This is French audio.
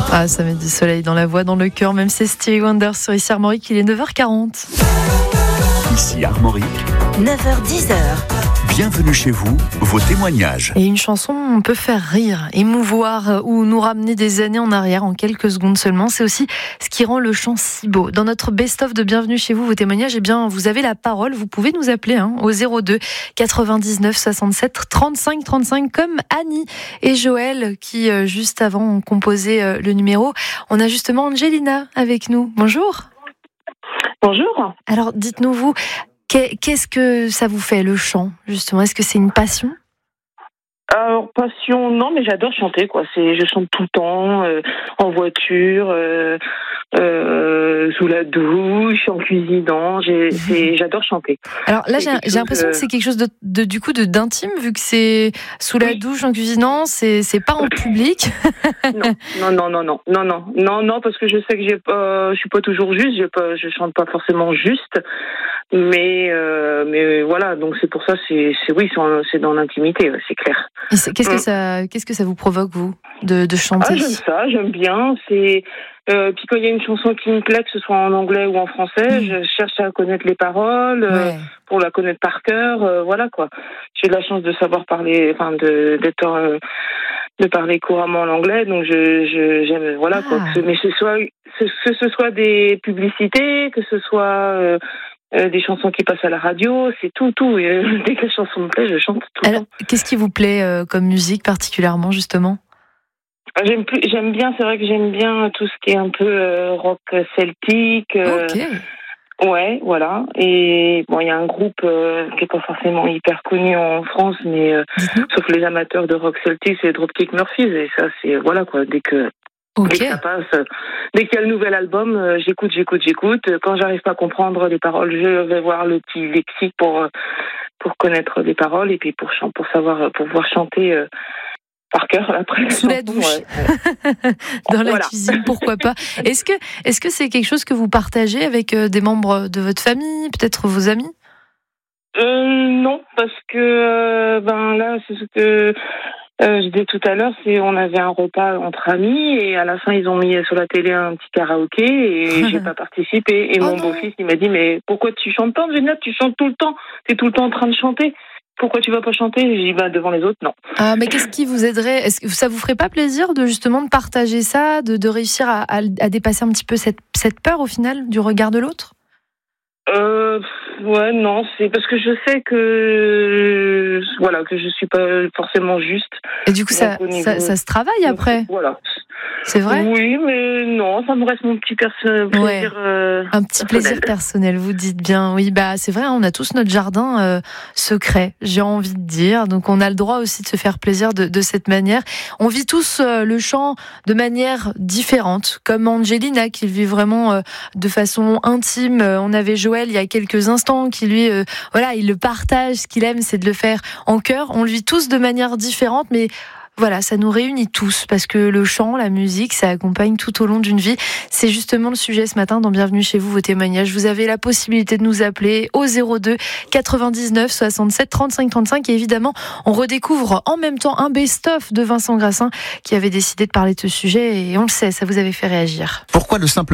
Ah, ça met du soleil dans la voix, dans le cœur, même c'est Stevie Wonder sur ici Armorique, il est 9h40. Ici Armorique, 9h-10h. bienvenue chez vous, vos témoignages. Et une chanson peut faire rire, émouvoir ou nous ramener des années en arrière en quelques secondes seulement. C'est aussi ce qui rend le chant si beau. Dans notre best-of de Bienvenue chez vous, vos témoignages, eh bien, vous avez la parole. Vous pouvez nous appeler au 02 99 67 35 35 comme Annie et Joël qui, juste avant, ont composé le numéro. On a justement Angelina avec nous. Bonjour. Bonjour. Alors, dites-nous, vous, qu'est-ce que ça vous fait, le chant, justement? Est-ce que c'est une passion? Alors, passion, non, mais j'adore chanter, quoi. Je chante tout le temps, en voiture, sous la douche, en cuisinant. J'adore chanter. Alors là, j'ai l'impression que c'est quelque chose d'intime, vu que c'est sous la douche, en cuisinant, c'est pas en public. Non, parce que je sais que je suis pas toujours juste, je chante pas forcément juste. Mais voilà, donc c'est pour ça, c'est dans l'intimité, c'est clair. Qu'est-ce que ça vous provoque, vous, de chanter? J'aime bien. Puis quand il y a une chanson qui me plaît, que ce soit en anglais ou en français, je cherche à connaître les paroles, pour la connaître par cœur, voilà quoi. J'ai de la chance de savoir parler, de parler couramment l'anglais, donc j'aime, voilà quoi. Mais que ce soit des publicités, que ce soit des chansons qui passent à la radio, c'est tout. Et dès que la chanson me plaît, je chante tout le temps. Qu'est-ce qui vous plaît comme musique particulièrement, justement? J'aime bien, c'est vrai que j'aime bien tout ce qui est un peu rock celtique. Ouais, voilà. Et bon, il y a un groupe qui est pas forcément hyper connu en France, mais sauf les amateurs de rock celtique, c'est Dropkick Murphys. Et ça, c'est voilà quoi. Dès que ça passe, dès qu'il y a le nouvel album, j'écoute. Quand j'arrive pas à comprendre les paroles, je vais voir le petit lexique pour connaître les paroles et puis pour pouvoir chanter par cœur après. Sous la douche, dans la cuisine, pourquoi pas. Est-ce que c'est quelque chose que vous partagez avec des membres de votre famille, peut-être vos amis? Non, parce que là, c'est ce que je disais tout à l'heure, on avait un repas entre amis et à la fin ils ont mis sur la télé un petit karaoké et j'ai pas participé. Et mon beau-fils il m'a dit mais pourquoi tu chantes pas, Géna, tu chantes tout le temps, t'es tout le temps en train de chanter. Pourquoi tu vas pas chanter? J'ai dit devant les autres, non. Ah, mais qu'est-ce qui vous aiderait? Est-ce que ça vous ferait pas plaisir de partager ça, de réussir à dépasser un petit peu cette peur au final du regard de l'autre? Ouais, non, c'est parce que je sais que je suis pas forcément juste. Et du coup, ça se travaille après. Voilà. C'est vrai? Oui, mais non, ça me reste mon petit plaisir. Un petit plaisir personnel, vous dites bien. Oui, c'est vrai, on a tous notre jardin secret, j'ai envie de dire. Donc, on a le droit aussi de se faire plaisir de cette manière. On vit tous le chant de manière différente, comme Angelina qui le vit vraiment de façon intime. On avait Joël il y a quelques instants qui lui, il le partage. Ce qu'il aime, c'est de le faire en chœur. On le vit tous de manière différente, mais voilà, ça nous réunit tous parce que le chant, la musique, ça accompagne tout au long d'une vie. C'est justement le sujet ce matin dans Bienvenue chez vous, vos témoignages. Vous avez la possibilité de nous appeler au 02 99 67 35 35 et évidemment, on redécouvre en même temps un best-of de Vincent Grassin qui avait décidé de parler de ce sujet et on le sait, ça vous avait fait réagir. Pourquoi le simple